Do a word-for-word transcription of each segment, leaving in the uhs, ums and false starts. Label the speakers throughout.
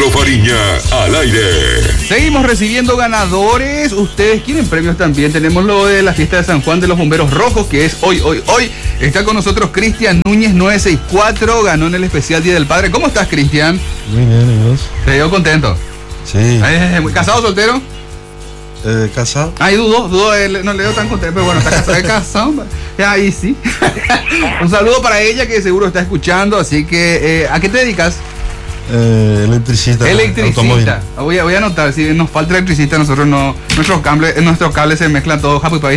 Speaker 1: Arturo Fariña al aire.
Speaker 2: Seguimos recibiendo ganadores. Ustedes quieren premios también. Tenemos lo de la fiesta de San Juan de los Bomberos Rojos, que es hoy, hoy, hoy. Está con nosotros Cristian Núñez nueve seis cuatro. Ganó en el especial Día del Padre. ¿Cómo estás, Cristian?
Speaker 3: Muy bien, amigos.
Speaker 2: ¿Te veo contento?
Speaker 3: Sí.
Speaker 2: ¿Casado o soltero?
Speaker 3: Eh, casado.
Speaker 2: Ay, dudo, dudo, eh, no le veo tan contento, pero bueno, está casado, casado. Ahí sí. Un saludo para ella que seguro está escuchando, así que, eh, ¿a qué te dedicas?
Speaker 3: Eh, electricista.
Speaker 2: Electricista. Voy a, voy a anotar, si nos falta electricista, nosotros no, nuestros cables, nuestros cables se mezclan todos, Japupay,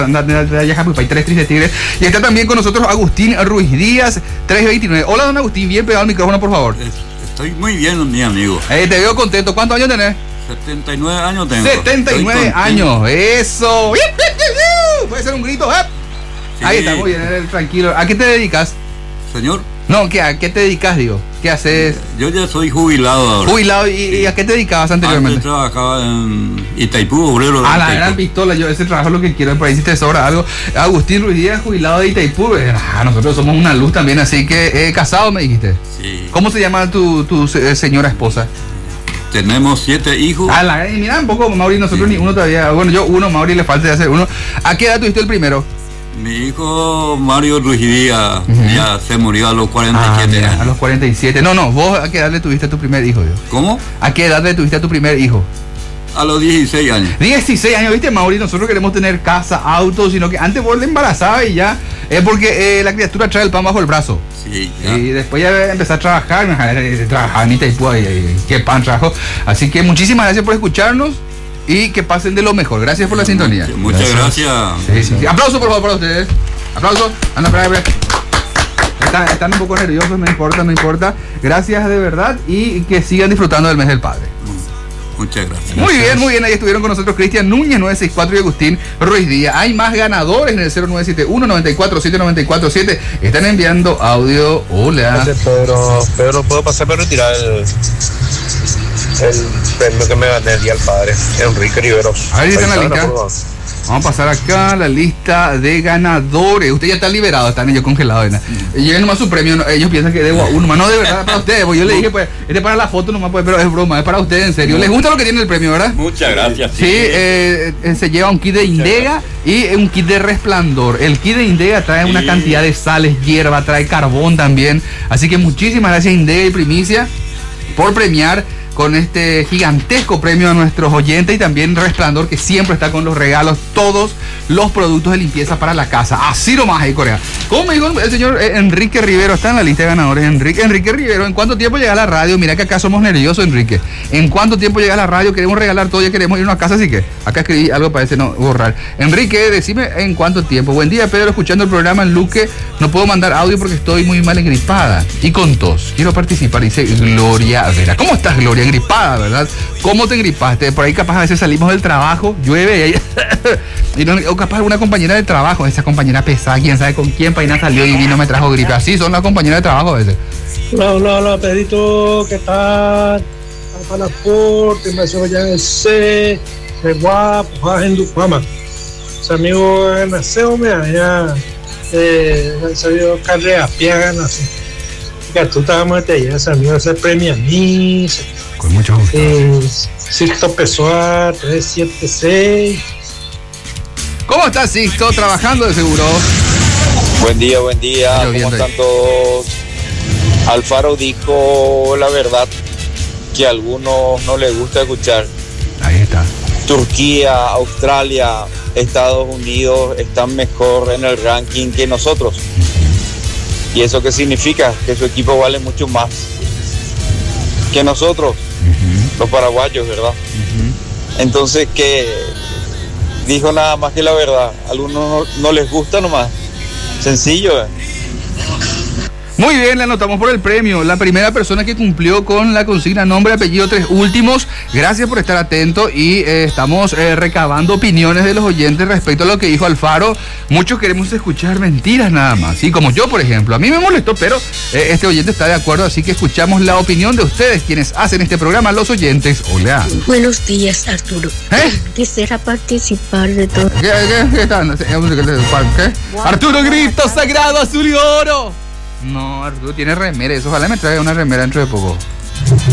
Speaker 2: tres tristes tigres. Y está también con nosotros Agustín Ruiz Díaz, tres veintinueve. Hola, don Agustín, bien pegado al micrófono, por favor.
Speaker 4: Estoy muy bien, mi amigo.
Speaker 2: Eh, te veo contento. ¿Cuántos años tenés?
Speaker 4: setenta y nueve años tengo.
Speaker 2: setenta y nueve años, eso. Puede ser un grito, ¿eh? Sí. Ahí está, muy bien, tranquilo. ¿A qué te dedicas?
Speaker 4: Señor.
Speaker 2: No, ¿qué, ¿a qué te dedicas, digo? ¿Qué haces?
Speaker 4: Yo ya soy jubilado ahora.
Speaker 2: Jubilado, ¿y, sí. ¿y a qué te dedicabas anteriormente?
Speaker 4: Antes trabajaba en Itaipú, obrero de
Speaker 2: Ah, la
Speaker 4: Itaipú.
Speaker 2: gran pistola, yo ese trabajo es lo que quiero, por ahí si te sobra algo. Agustín Ruiz Díaz, jubilado de Itaipú. Ah, nosotros somos una luz también, así que, eh, casado me dijiste.
Speaker 4: Sí.
Speaker 2: ¿Cómo se llama tu, tu eh, señora esposa?
Speaker 4: Tenemos siete hijos.
Speaker 2: Ah, la, mira, un poco, Mauri, nosotros sí. Ni uno todavía. Bueno, yo uno, Mauri le falta de hacer uno. ¿A qué edad tuviste el primero?
Speaker 4: Mi hijo Mario Ruiz Díaz, uh-huh. ya se murió a los cuarenta y siete
Speaker 2: ah, mira,
Speaker 4: años.
Speaker 2: A los cuarenta y siete. No, no, vos a qué edad le tuviste a tu primer hijo, yo?
Speaker 4: ¿Cómo?
Speaker 2: ¿A qué edad le tuviste a tu primer hijo?
Speaker 4: A los dieciséis años.
Speaker 2: dieciséis años, ¿viste, Mauri? Nosotros queremos tener casa, auto, sino que antes vos le embarazabas y ya, es porque eh, la criatura trae el pan bajo el brazo.
Speaker 4: Sí, ya.
Speaker 2: Y después ya empezó a trabajar, trabajaba en Itaipú, y qué pan trajo. Así que muchísimas gracias por escucharnos y que pasen de lo mejor. Gracias por la sintonía.
Speaker 4: Muchas gracias.
Speaker 2: gracias. Sí, sí, sí. Aplauso, por favor, para ustedes. Aplauso. Anda, para, para. Están, están un poco nerviosos, no importa, no importa. Gracias de verdad y que sigan disfrutando del mes del padre.
Speaker 4: Muchas gracias.
Speaker 2: Muy bien, muy bien. Ahí estuvieron con nosotros Cristian Núñez nueve seis cuatro y Agustín Ruiz Díaz. Hay más ganadores en el cero nueve siete uno, nueve cuatro siete, nueve cuatro siete. Están enviando audio. Hola.
Speaker 5: Gracias, Pedro. Pedro, ¿puedo pasar para retirar el, el premio que me gané el Día del Padre? Enrique Riveros.
Speaker 2: A ver si está en la lista. Vamos a pasar acá la lista de ganadores. Usted ya está liberado, están ellos congelados. ¿No? Lleven nomás su premio. Ellos piensan que debo a uno. No, de verdad, es para ustedes. Pues yo le dije, pues, este es para la foto nomás, pues, pero es broma, es para ustedes, en serio. ¿Les gusta lo que tiene el premio, verdad?
Speaker 4: Muchas gracias.
Speaker 2: Sí, eh, eh, se lleva un kit de Indega y un kit de Resplandor. El kit de Indega trae una cantidad de sales, hierba, trae carbón también. Así que muchísimas gracias, Indega y Primicia, por premiar con este gigantesco premio a nuestros oyentes, y también Resplandor, que siempre está con los regalos, todos los productos de limpieza para la casa. Así nomás ahí, Corea. Como me dijo el señor Enrique Rivero, está en la lista de ganadores. Enrique, Enrique Rivero, ¿en cuánto tiempo llega a la radio? Mira que acá somos nerviosos, Enrique. ¿En cuánto tiempo llega a la radio? Queremos regalar todo, ya queremos irnos a casa, así que acá escribí algo, parece no borrar. Enrique, decime en cuánto tiempo. Buen día, Pedro, escuchando el programa en Luque. No puedo mandar audio porque estoy muy mal engripada y con tos. Quiero participar, dice Gloria Vera. ¿Cómo estás, Gloria? Engripada, ¿verdad? ¿Cómo te engripaste? Por ahí capaz a veces salimos del trabajo, llueve y, ahí, y no, o capaz una compañera de trabajo, esa compañera pesada, quién sabe con quién Paina salió y vino me trajo gripe. Así son las compañeras de trabajo a veces.
Speaker 6: Hola, hola, hola, Pedrito, ¿qué tal? Para Transporte, me soy ya en el C, de guapo, en Ducama. Mis amigos en el C E O me había eh, salido carreras, piagan así. Que tú estábamos de allá, ese amigo se premia a mí.
Speaker 2: Con mucho gusto.
Speaker 6: Eh, Sixto Pessoa, tres siete seis.
Speaker 2: ¿Cómo estás, Sixto? Trabajando de seguro.
Speaker 7: Buen día, buen día. ¿Cómo están todos? Alfaro dijo la verdad que a algunos no les gusta escuchar.
Speaker 2: Ahí está.
Speaker 7: Turquía, Australia, Estados Unidos están mejor en el ranking que nosotros. ¿Y eso qué significa? Que su equipo vale mucho más que nosotros, uh-huh. los paraguayos, ¿verdad? Uh-huh. Entonces, que dijo nada más que la verdad. A algunos no, no les gusta nomás. Sencillo, ¿eh?
Speaker 2: Muy bien, le anotamos por el premio. La primera persona que cumplió con la consigna nombre, apellido, tres últimos. Gracias por estar atento y eh, estamos eh, recabando opiniones de los oyentes respecto a lo que dijo Alfaro. Muchos queremos escuchar mentiras nada más, ¿sí? Como yo, por ejemplo. A mí me molestó, pero eh, este oyente está de acuerdo, así que escuchamos la opinión de ustedes, quienes hacen este programa, los oyentes. Hola.
Speaker 8: Buenos días, Arturo.
Speaker 2: ¿Eh?
Speaker 8: Quisiera participar de todo.
Speaker 2: ¿Qué, qué, qué están? ¿Qué? Arturo Grito Sagrado Azul y Oro. No, Arturo tiene remera, eso ojalá me traiga una remera dentro de poco.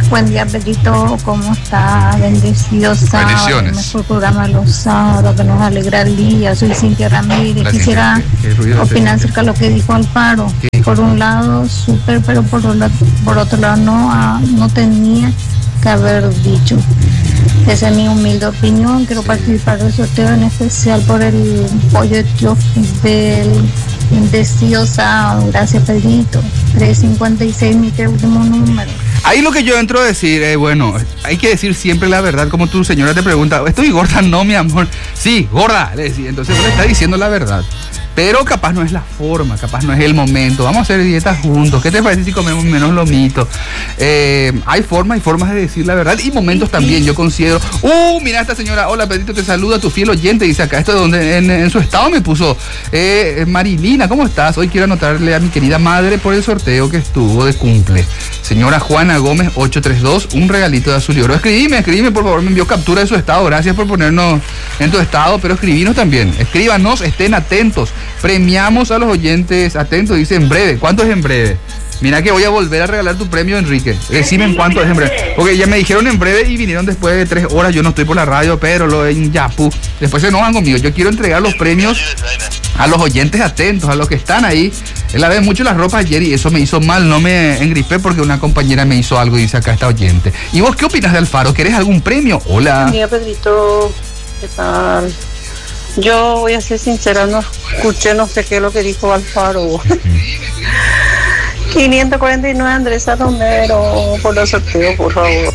Speaker 1: Buen día, Pedrito, ¿cómo está? Bendecido sábado.
Speaker 2: Bendiciones.
Speaker 1: El mejor programa de los sábados que nos alegra el día. Soy Cintia Ramírez.
Speaker 2: Hola,
Speaker 1: Quisiera
Speaker 2: Cintia. ¿Qué ruido hace?
Speaker 1: opinar acerca de lo que dijo Alfaro.
Speaker 2: ¿Qué dijo?
Speaker 1: Por un lado, súper, pero por, un- por otro lado, no, ah, no tenía que haber dicho. Esa es mi humilde opinión. Quiero participar del sorteo, en especial por el pollo de tío Fidel. Bendecido sábado. Gracias, Pedrito. trescientos cincuenta y seis, mi último número.
Speaker 2: Ahí lo que yo entro a decir, eh, bueno, hay que decir siempre la verdad, como tu señora te pregunta, ¿estoy gorda? No, mi amor. Sí, gorda, le decía. Entonces uno está diciendo la verdad. Pero capaz no es la forma, capaz no es el momento. Vamos a hacer dietas juntos. ¿Qué te parece si comemos menos lomito? Eh, hay formas y formas de decir la verdad y momentos también. Yo considero. Uh, mira esta señora. Hola, Pedrito, te saluda tu fiel oyente. Dice acá, esto de donde en, en su estado me puso. Eh, Marilina, ¿cómo estás? Hoy quiero anotarle a mi querida madre por el sorteo que estuvo de cumple. Señora Juana Gómez ocho tres dos, un regalito de azul y oro. Escribime, escribime, por favor, me envió captura de su estado. Gracias por ponernos en tu estado, pero escribinos también. Escríbanos, estén atentos. Premiamos a los oyentes atentos, dice en breve. ¿Cuánto es en breve? Mira que voy a volver a regalar tu premio, Enrique. Decime en cuánto es en breve. Porque ya me dijeron en breve y vinieron después de tres horas. Yo no estoy por la radio, pero lo en Yapu. Después se enojan conmigo. Yo quiero entregar los premios a los oyentes atentos, a los que están ahí. Él lavé mucho las ropas ayer y eso me hizo mal. No me engripé porque una compañera me hizo algo y dice acá esta oyente. ¿Y vos qué opinas de Alfaro? ¿Querés algún premio? Hola.
Speaker 9: Buen día, Pedrito. ¿Qué tal? Yo voy a ser sincera, no escuché, no sé qué es lo que dijo Alfaro. quinientos cuarenta y nueve, Andresa Romero, por los sorteos, por favor.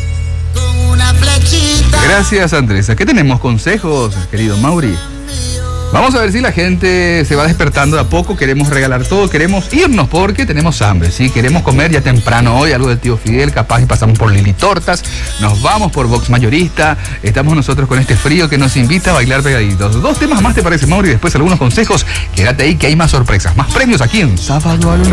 Speaker 2: Gracias, Andresa. ¿Qué tenemos? Consejos, querido Mauri. Vamos a ver si la gente se va despertando de a poco. Queremos regalar todo, queremos irnos porque tenemos hambre, ¿sí? Queremos comer ya temprano hoy algo de tío Fidel, capaz y pasamos por Lili Tortas, nos vamos por Box Mayorista, estamos nosotros con este frío que nos invita a bailar pegaditos. Dos temas más, ¿te parece, Mauri? Después algunos consejos. Quédate ahí que hay más sorpresas, más premios aquí en Sábado al Luz.